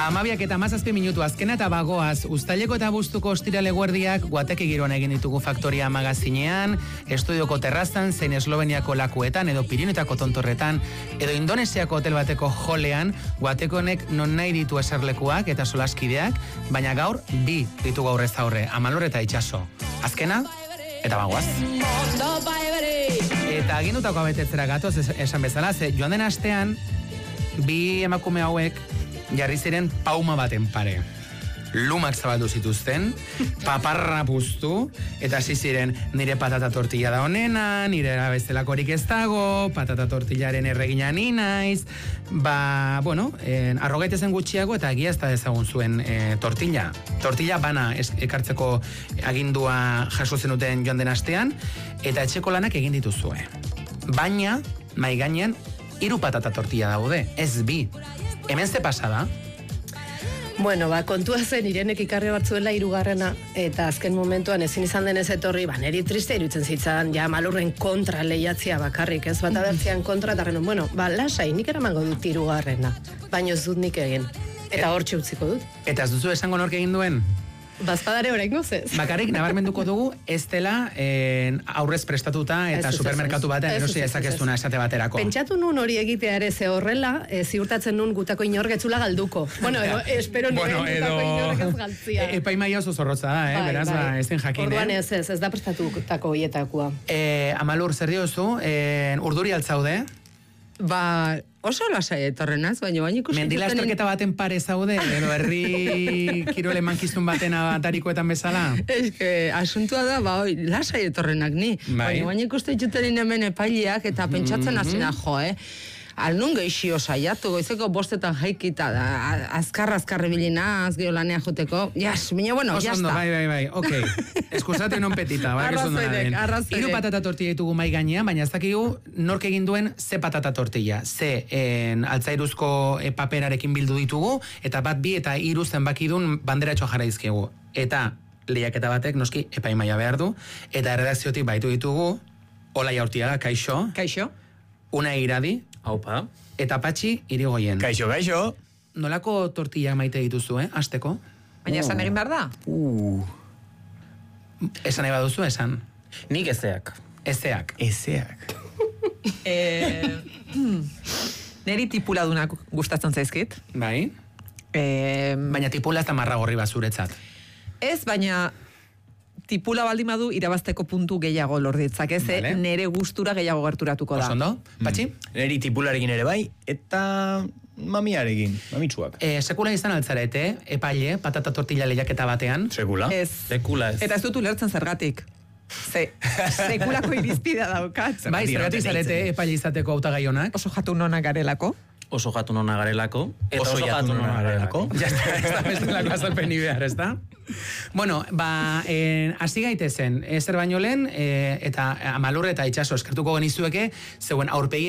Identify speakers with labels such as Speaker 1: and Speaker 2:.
Speaker 1: 12:17 azkena eta bagoaz, Uztaileko eta Abuztuko ostirale guerdiak Guateki giroan egin ditugu Faktoria magazinean, estudioko terrazan, zein Esloveniako lakuetan, edo Pirinetako tontorretan, edo Indonesiako hotel bateko jolean, Guatekonek non nahi ditu eserlekuak eta solaskideak, baina gaur bi ditugu aurrez aurre, Amalur eta Itxaso. Azkena eta bagoaz. Eta agindutako abetetzera gatoz esan bezala, ze joan den astean, bi emakume hauek jarri ziren pauma baten pare. Lumak zabaldu zituzten, paparra puztu, eta hasi ziren nire patata tortilla da honena, nire bestelakorik ez dago, patata tortillaren erregina ni naiz, arrogaitezen gutxiago eta egia ez da ezagun zuen tortilla. Tortilla bana ekartzeko agindua jaso zenuten joan den astean, eta etxeko lanak egin dituzue. Baina, mai gainean, 3 patata tortilla daude, ez 2. Hemen ze pasada?
Speaker 2: Bueno, kontua zen Irenek ikarri batzuela 3. eta azken momentuan ezin izan denez etorri, neri triste irutzen zitzan, ja Malurren kontra lehiatzia bakarrik, ez bat abertzian kontra, eta lasai, nik eramango dut 3. Baina ez dut nik egin. Eta hortxe utziko dut.
Speaker 1: Eta ez duzu esango nork egin duen?
Speaker 2: Bazpadare oraingo ez.
Speaker 1: Bakarrik nabarmenduko dugu ez dela aurrez prestatuta eta supermerkatu batean erosi dezakezuna esate baterako.
Speaker 2: Pentsatu nun hori egitea ere ze horrela, ziurtatzen nun gutako inorgetzula galduko. Bueno, espero nuen gutako inorgez galtzia.
Speaker 1: Epaimaia oso zorrotza da, beraz, ez den jakin.
Speaker 2: Orduan ez da prestatutako hietakoa.
Speaker 1: Amalur, zer diozu, urduri altzaude?
Speaker 3: Oso lasai etorrenaz, baina ikusten...
Speaker 1: Mendilasterketa baten pare zaude, edo herri kirole mankizun baten atarikoetan bezala?
Speaker 3: Ez que, asuntua da, lasai etorrenak ni. Baina ikusten juteren hemen epaileak eta pentsatzen hasina Alnun geixio saiatu, goizeko 5 jaikita, azkar bilinaz, geho lanea joteko, baina, jazta.
Speaker 1: Bai, okei. Eskusate non petita,
Speaker 3: arrazoidek.
Speaker 1: 3 patata tortilla ditugu mai gainean, baina ez dakigu nork egin duen ze patata tortilla. Ze altzairuzko paperarekin bildu ditugu, eta 1, 2 eta 3 zenbakidun banderatxo jarra izkigu. Eta lehiaketa batek noski epaimaia behar du, eta erredakziotik baitu ditugu, Olai Aurtiaga, kaixo.
Speaker 3: Kaixo.
Speaker 1: Unai Iradi.
Speaker 4: Aupa.
Speaker 1: Eta Patxi Irigoyen.
Speaker 4: Kaixo.
Speaker 1: Nolako tortilla maite dituzu, asteko?
Speaker 3: Baina esan egin behar da?
Speaker 1: Esan nahi baduzu, esan?
Speaker 4: Nik ezeak.
Speaker 1: Ezeak.
Speaker 3: Neri tipuladunak gustatzen zaizkit.
Speaker 1: Bai. Baina tipula ez da marragorri bazuretzat.
Speaker 3: Ez, baina... tipula baldin badu irabazteko puntu gehiago lorditzak, ez? Nere gustura gehiago gerturatuko da.
Speaker 1: Osondo, Patxi?
Speaker 4: Neri tipularekin ere bai, eta mamiarekin, mamitsuak.
Speaker 1: Sekula izan altzarete, epaile, patata tortilla lehiaketa batean?
Speaker 4: Sekula?
Speaker 3: Ez.
Speaker 4: Sekula ez.
Speaker 3: Eta ez dut ulertzen zergatik. Sekulako irizpida daukat.
Speaker 1: Bai, zergatik zarete epaile izateko hautagai honak?
Speaker 3: Oso jatu nona garelako.
Speaker 4: Oso jatu nona garelako. Eta oso jatu nona garelako.
Speaker 1: Ya está, ez da bestelako azalpeni behar, ez da? Bueno, hasi gaitezen, zer baino lehen, eta Amalur eta Itxaso eskertuko genizueke, zeuen aurpegi